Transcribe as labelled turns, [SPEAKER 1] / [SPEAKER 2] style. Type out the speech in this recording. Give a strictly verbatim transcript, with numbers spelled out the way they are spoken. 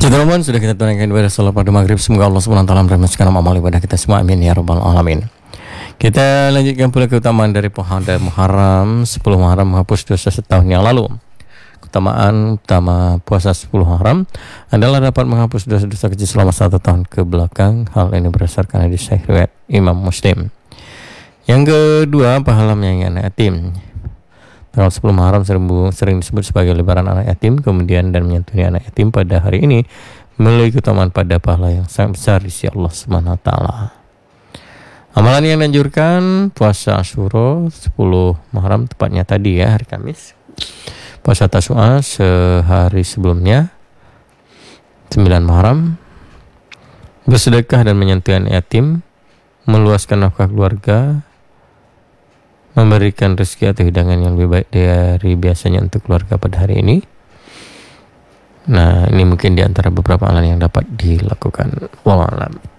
[SPEAKER 1] Teman-teman, sudah kita tunaikan ibadah salat pada maghrib. Semoga Allah subhanahu wa taala merahmatkan amal ibadah kita semua. Amin ya rabbal alamin. Kita lanjutkan pula keutamaan dari puasa Muharram. sepuluh Muharram menghapus dosa setahun yang lalu. Keutamaan utama puasa sepuluh Muharram adalah dapat menghapus dosa-dosa kecil selama satu tahun ke belakang. Hal ini berdasarkan hadis sahih riwayat Imam Muslim. Yang kedua, pahala menyayangi anak yatim. Tanggal sepuluh Muharram sering, sering disebut sebagai lebaran anak yatim, kemudian dan menyantuni anak yatim pada hari ini memiliki keutamaan pada pahala yang sangat besar di sisi Allah Subhanahu wa taala. Amalan yang dianjurkan puasa Asyura sepuluh Muharram, tepatnya tadi ya, hari Kamis. Puasa Tasyu'a sehari sebelumnya sembilan Muharram. Bersedekah dan menyantuni anak yatim, meluaskan nafkah keluarga, memberikan rezeki atau hidangan yang lebih baik dari biasanya untuk keluarga pada hari ini. Nah, ini mungkin di antara beberapa amalan yang dapat dilakukan. Wallahu a'lam.